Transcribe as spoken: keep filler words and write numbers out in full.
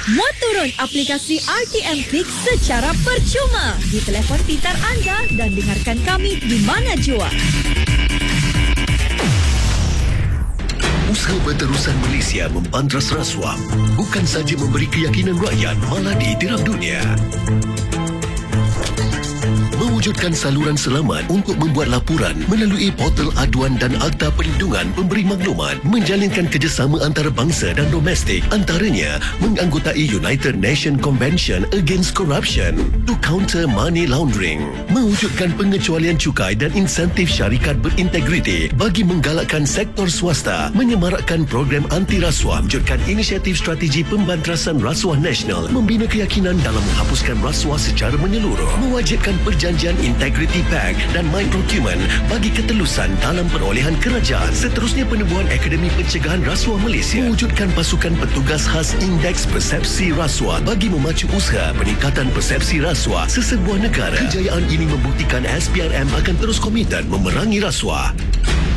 Muat turun aplikasi R T M Click secara percuma di telefon pintar anda dan dengarkan kami di mana jua. Usaha Berterusan Malaysia membantras rasuah bukan saja memberi keyakinan rakyat, malah ditiram dunia. Mewujudkan saluran selamat untuk membuat laporan melalui portal aduan dan Akta Perlindungan Pemberi Maklumat, menjalinkan kerjasama antarabangsa dan domestik, antaranya menganggotai United Nations Convention Against Corruption to counter money laundering, mewujudkan pengecualian cukai dan insentif syarikat berintegriti bagi menggalakkan sektor swasta, menyemarakkan program anti rasuah, wujudkan inisiatif strategi pembantrasan rasuah nasional, membina keyakinan dalam menghapuskan rasuah secara menyeluruh, mewajibkan perjanjian Integrity Pact dan My Procurement bagi ketelusan dalam perolehan kerajaan. Seterusnya, penubuhan Akademi Pencegahan Rasuah Malaysia, mewujudkan pasukan petugas khas Indeks Persepsi Rasuah bagi memacu usaha peningkatan persepsi rasuah sesebuah negara. Kejayaan ini membuktikan S P R M akan terus komited memerangi rasuah.